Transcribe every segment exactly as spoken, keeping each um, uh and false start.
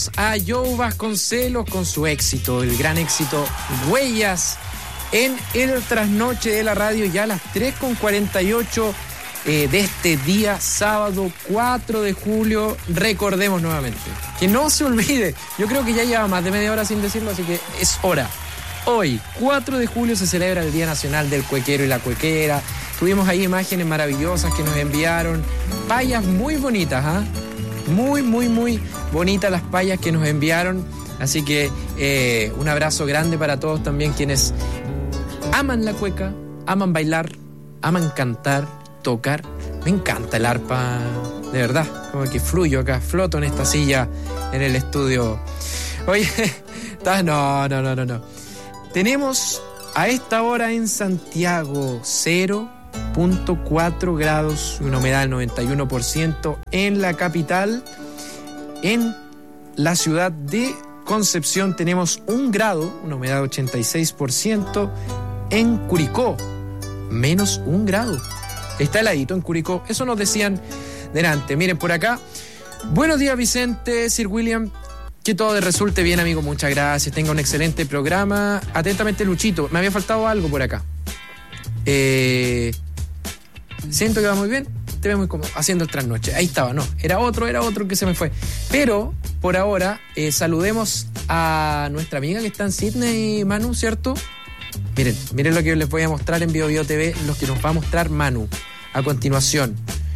saludamos a Joe Vasconcelos con su éxito, el gran éxito Huellas en el trasnoche de la radio, ya a las tres con cuarenta y ocho eh, de este día, sábado cuatro de julio. Recordemos nuevamente, que no se olvide, yo creo que ya lleva más de media hora sin decirlo, así que es hora. Hoy, cuatro de julio, se celebra el Día Nacional del Cuequero y la Cuequera. Tuvimos ahí imágenes maravillosas que nos enviaron, payas muy bonitas, ¿ah? ¿eh? Muy, muy, muy bonitas las payas que nos enviaron. Así que eh, un abrazo grande para todos también quienes aman la cueca, aman bailar, aman cantar, tocar. Me encanta el arpa, de verdad. Como que fluyo acá, floto en esta silla en el estudio. Oye, no, no, no, no, no. Tenemos a esta hora en Santiago cero punto cuatro grados, una humedad del noventa y uno por ciento en la capital. En la ciudad de Concepción tenemos un grado, una humedad del ochenta y seis por ciento. En Curicó, menos un grado. Está heladito en Curicó, eso nos decían delante. Miren por acá. Buenos días, Vicente, Sir William. Que todo resulte bien, amigo, muchas gracias. Tenga un excelente programa. Atentamente, Luchito. Me había faltado algo por acá. Eh, siento que va muy bien. Te veo muy cómodo haciendo el trasnoche. Ahí estaba, no. Era otro, era otro que se me fue. Pero, por ahora, eh, saludemos a nuestra amiga que está en Sydney, Manu, ¿cierto? Miren, miren lo que les voy a mostrar en Bio Bio T V, lo que nos va a mostrar Manu a continuación.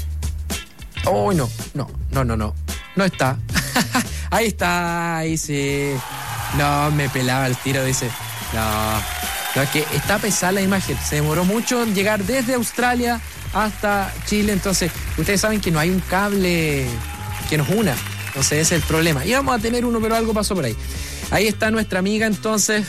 Oh, no, no, no, no, no. No está. Ahí está, ahí sí. No, me pelaba el tiro, dice. No, no, es que está pesada la imagen. Se demoró mucho en llegar desde Australia hasta Chile. Entonces, ustedes saben que no hay un cable que nos una. Entonces, ese es el problema. Íbamos a tener uno, pero algo pasó por ahí. Ahí está nuestra amiga, entonces.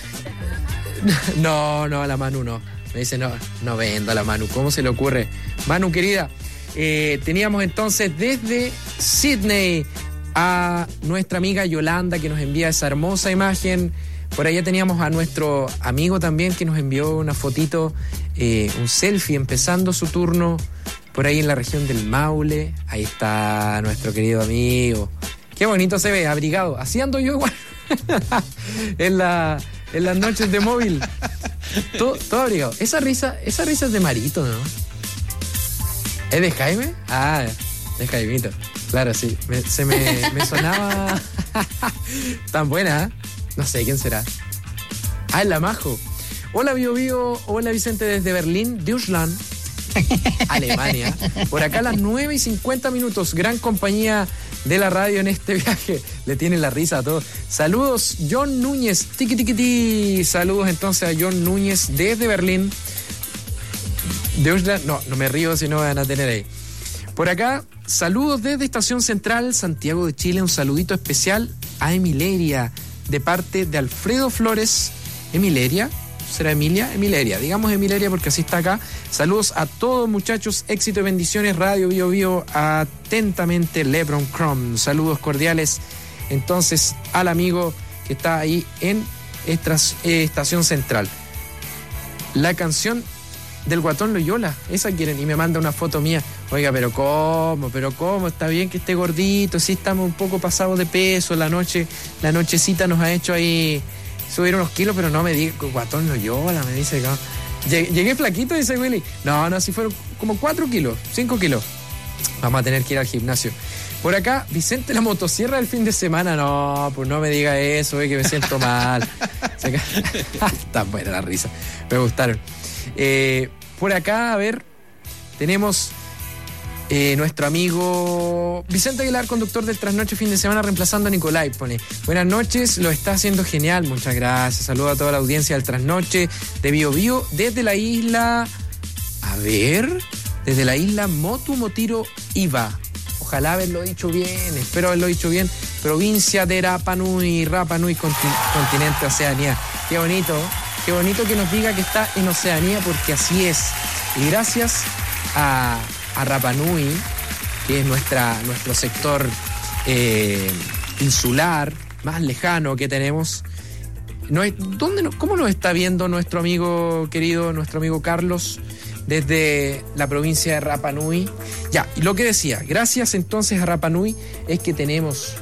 No, no, a la Manu no. Me dice, no, no vendo a la Manu. ¿Cómo se le ocurre? Manu, querida, eh, teníamos entonces desde Sydney a nuestra amiga Yolanda, que nos envía esa hermosa imagen. Por allá teníamos a nuestro amigo también, que nos envió una fotito, eh, un selfie empezando su turno por ahí en la región del Maule. Ahí está nuestro querido amigo. Qué bonito se ve, abrigado. Así ando yo igual en, la, en las noches de móvil. Todo, todo abrigado. Esa risa, esa risa es de Marito, ¿no? ¿Es de Jaime? Ah, de Jaimito. Claro, sí. Me, se me, me sonaba tan buena, ¿eh? No sé quién será. Ah, es la Majo. Hola, Bio Bio. Hola, Vicente, desde Berlín, Deutschland, Alemania. Por acá a las nueve y cincuenta minutos. Gran compañía de la radio en este viaje. Le tienen la risa a todos. Saludos, John Núñez. Tiki, tiki, tiki. Saludos entonces a John Núñez desde Berlín. Deutschland. No, no me río si no van a tener ahí. Por acá, saludos desde Estación Central, Santiago de Chile. Un saludito especial a Emileria, de parte de Alfredo Flores. ¿Emileria? ¿Será Emilia? Emileria, digamos Emileria porque así está acá. Saludos a todos, muchachos, éxito y bendiciones. Radio Bio Bio, atentamente Lebron Crom. Saludos cordiales entonces al amigo que está ahí en Estación Central. La canción del Guatón Loyola, esa quieren, y me manda una foto mía. Oiga, pero cómo, pero cómo, está bien que esté gordito, sí estamos un poco pasados de peso, la noche, la nochecita nos ha hecho ahí subir unos kilos, pero no me diga, Guatón Loyola, me dice, no. Llegué flaquito, dice Willy. No, no, si fueron como cuatro kilos, cinco kilos. Vamos a tener que ir al gimnasio. Por acá, Vicente, la motosierra del fin de semana. No, pues no me diga eso, eh, que me siento mal. Está buena la risa, me gustaron. Eh, por acá, a ver, tenemos eh, nuestro amigo Vicente Aguilar, conductor del Trasnoche fin de semana, reemplazando a Nicolai. Pone, buenas noches, lo está haciendo genial, muchas gracias. Saludos a toda la audiencia del Trasnoche de Bio Bio desde la isla, a ver, desde la isla Motu Motiro Iva. Ojalá haberlo dicho bien, espero haberlo dicho bien. Provincia de Rapa Nui, Rapa Nui, conti- continente Oceanía. Qué bonito, qué bonito que nos diga que está en Oceanía, porque así es. Y gracias a, a Rapa Nui, que es nuestra, nuestro sector eh, insular más lejano que tenemos. No es, ¿dónde, ¿Cómo nos está viendo nuestro amigo querido, nuestro amigo Carlos? Desde la provincia de Rapa Nui. Ya, y lo que decía, gracias entonces a Rapa Nui es que tenemos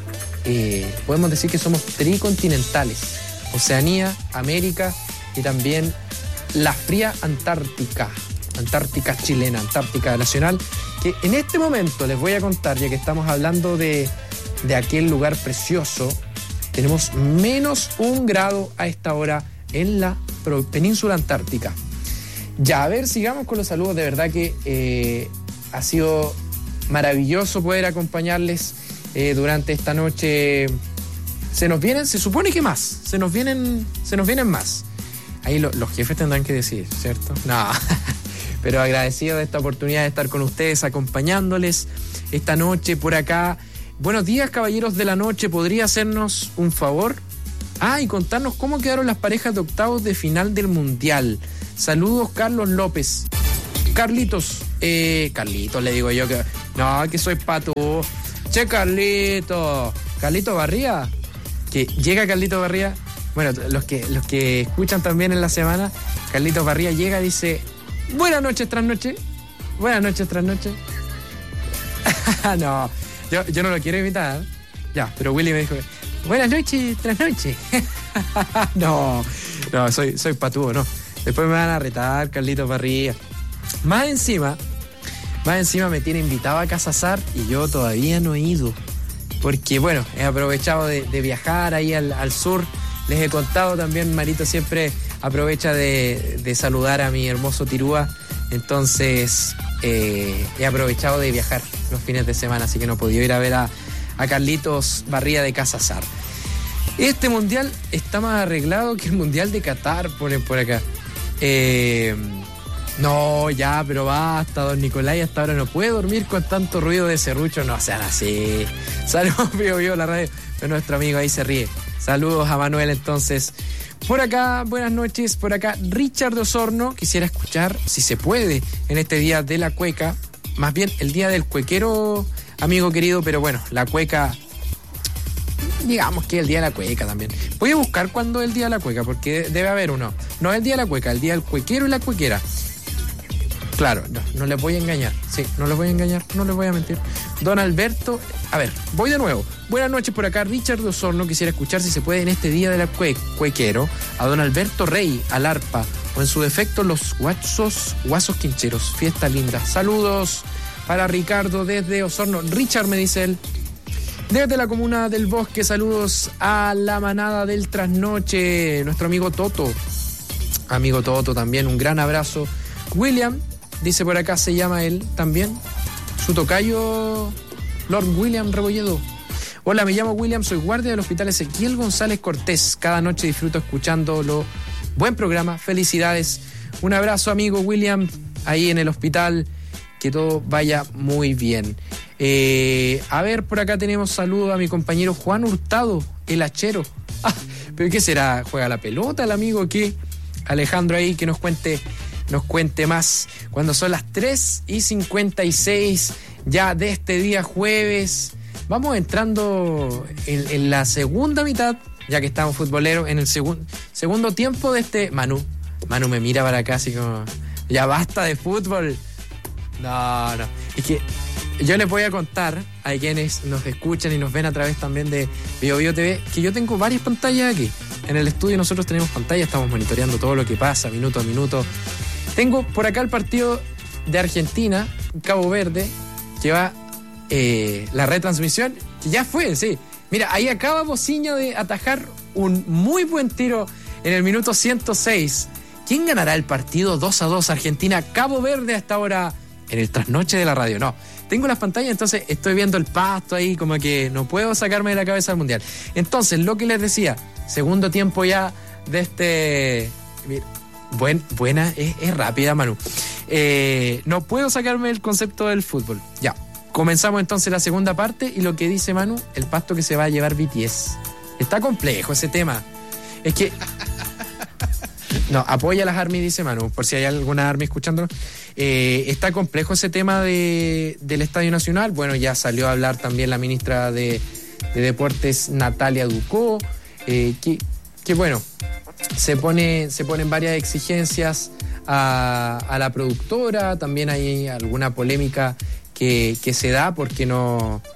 eh, podemos decir que somos tricontinentales. Oceanía, América y también la fría Antártica. Antártica chilena, Antártica nacional, que en este momento les voy a contar, ya que estamos hablando de, de aquel lugar precioso, tenemos menos un grado a esta hora en la península antártica. Ya, a ver, sigamos con los saludos. De verdad que eh, ha sido maravilloso poder acompañarles eh, durante esta noche. Se nos vienen, se supone que más, se nos vienen, se nos vienen más. Ahí lo, los jefes tendrán que decir, ¿cierto? No, pero agradecido de esta oportunidad de estar con ustedes, acompañándoles esta noche por acá. Buenos días, caballeros de la noche. ¿Podría hacernos un favor? Ah, y contarnos cómo quedaron las parejas de octavos de final del Mundial. Saludos, Carlos López. Carlitos, eh, Carlitos le digo yo que... No, que soy pato. Che, Carlito. Carlito Barría. Que llega Carlito Barría. Bueno, los que, los que escuchan también en la semana, Carlitos Barría llega y dice: buenas noches tras noche. Buenas noches tras noche. No, yo, yo no lo quiero imitar. Ya, pero Willy me dijo: buenas noches tras noche. No, no, soy, soy patúo, no. Después me van a retar, Carlitos Barría. Más encima, más encima me tiene invitado a Casazar y yo todavía no he ido. Porque, bueno, he aprovechado de, de viajar ahí al, al sur. Les he contado también, Marito siempre aprovecha de, de saludar a mi hermoso Tirúa. Entonces, eh, he aprovechado de viajar los fines de semana, así que no he podido ir a ver a, a Carlitos Barría de Casazar. Este mundial está más arreglado que el mundial de Qatar, ponen por acá. Eh, no, ya, pero basta, don Nicolás, hasta ahora no puede dormir con tanto ruido de serrucho. No sean así. Saludos, vivo, vivo, la radio. Pero nuestro amigo ahí se ríe. Saludos a Manuel, entonces. Por acá, buenas noches. Por acá, Richard de Osorno. Quisiera escuchar, si se puede, en este día de la cueca. Más bien, el día del cuequero, amigo querido. Pero bueno, la cueca... digamos que el día de la cueca también. Voy a buscar cuándo es el día de la cueca, porque debe haber uno. No es el día de la cueca, el día del cuequero y la cuequera. Claro, no, no les voy a engañar. Sí, no les voy a engañar, no les voy a mentir. Don Alberto, a ver, voy de nuevo. Buenas noches por acá, Richard de Osorno. Quisiera escuchar, si se puede, en este día de la cue- cuequero, a don Alberto Rey, al arpa, o en su defecto los guasos, guasos quincheros. Fiesta linda. Saludos para Ricardo desde Osorno. Richard, me dice él. Desde la comuna del Bosque, saludos a la manada del trasnoche, nuestro amigo Toto. Amigo Toto también, un gran abrazo. William, dice por acá, se llama él también. Su tocayo, Lord William Rebolledo. Hola, me llamo William, soy guardia del Hospital Ezequiel González Cortés. Cada noche disfruto escuchándolo. Buen programa, felicidades. Un abrazo, amigo William, ahí en el hospital. Que todo vaya muy bien. Eh, a ver, por acá tenemos saludos a mi compañero Juan Hurtado, el hachero. Ah, ¿pero qué será? ¿Juega la pelota el amigo? ¿Qué? Alejandro ahí que nos cuente, nos cuente más. Cuando son las tres y cincuenta y seis ya de este día jueves, vamos entrando en, en la segunda mitad, ya que estamos futboleros, en el segun, segundo tiempo de este... Manu, Manu me mira para acá así como... ya basta de fútbol. No, no, es que yo les voy a contar a quienes nos escuchan y nos ven a través también de Bio Bio T V que yo tengo varias pantallas aquí. En el estudio nosotros tenemos pantallas, estamos monitoreando todo lo que pasa, minuto a minuto. Tengo por acá el partido de Argentina, Cabo Verde, que va eh, la retransmisión, que ya fue, sí. Mira, ahí acaba Bociño de atajar un muy buen tiro en el minuto ciento seis. ¿Quién ganará el partido dos a dos Argentina-Cabo Verde hasta ahora en el trasnoche de la radio? No, tengo las pantallas, entonces estoy viendo el pasto ahí, como que no puedo sacarme de la cabeza el mundial. Entonces, lo que les decía, segundo tiempo ya de este... Buen, buena, es, es rápida, Manu. Eh, no puedo sacarme el concepto del fútbol. Ya, comenzamos entonces la segunda parte y lo que dice Manu, el pasto que se va a llevar B T S. Está complejo ese tema. Es que... No, apoya a las ARMY, dice Manu, por si hay alguna ARMY escuchándolo. Eh, está complejo ese tema de, del Estadio Nacional. Bueno, ya salió a hablar también la ministra de, de Deportes, Natalia Ducó, eh, que, que bueno, se pone, se ponen varias exigencias a, a la productora. También hay alguna polémica que, que se da porque no,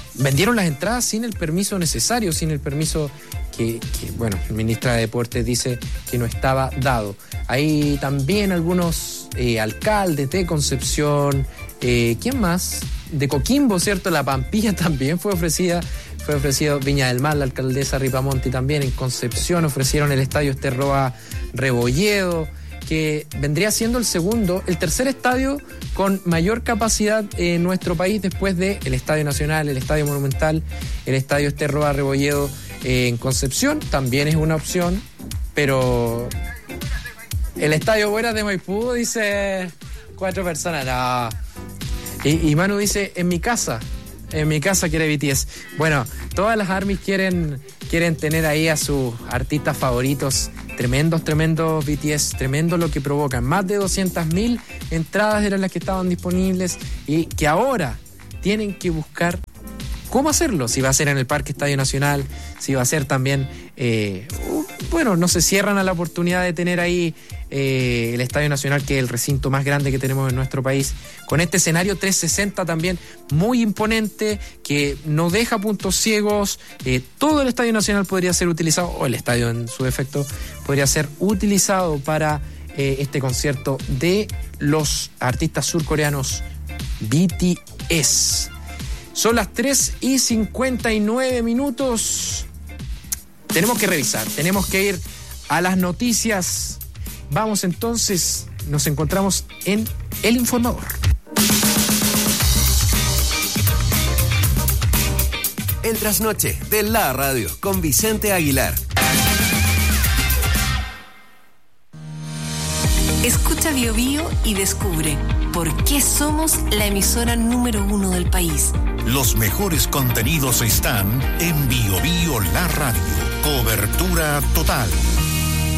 vendieron las entradas sin el permiso necesario, sin el permiso que, que bueno, la ministra de Deportes dice que no estaba dado. Hay también algunos eh, alcaldes de Concepción, eh, ¿quién más? De Coquimbo, ¿cierto? La Pampilla también fue ofrecida, fue ofrecido Viña del Mar, la alcaldesa Ripamonti también, en Concepción ofrecieron el estadio Esterroa Rebolledo, que vendría siendo el segundo, el tercer estadio con mayor capacidad en nuestro país después del Estadio Nacional, el Estadio Monumental, el Estadio Esterroa Rebolledo eh, en Concepción, también es una opción, pero el Estadio Buenas de Maipú dice cuatro personas, no. Y, y Manu dice, en mi casa, en mi casa quiere B T S. Bueno, todas las ARMYs quieren, quieren tener ahí a sus artistas favoritos. Tremendos, tremendos B T S, tremendo lo que provocan. Más de doscientas mil entradas eran las que estaban disponibles y que ahora tienen que buscar cómo hacerlo. Si va a ser en el Parque Estadio Nacional, si va a ser también... Eh, bueno, no se cierran a la oportunidad de tener ahí eh, el Estadio Nacional, que es el recinto más grande que tenemos en nuestro país, con este escenario trescientos sesenta también muy imponente, que no deja puntos ciegos. Eh, todo el Estadio Nacional podría ser utilizado, o el estadio en su defecto, podría ser utilizado para eh, este concierto de los artistas surcoreanos B T S. Son las tres y cincuenta y nueve minutos. Tenemos que revisar, tenemos que ir a las noticias. Vamos entonces, nos encontramos en El Informador. El trasnoche de la radio con Vicente Aguilar. Escucha Bio Bio y descubre por qué somos la emisora número uno del país. Los mejores contenidos están en Bio Bio La Radio. Cobertura total.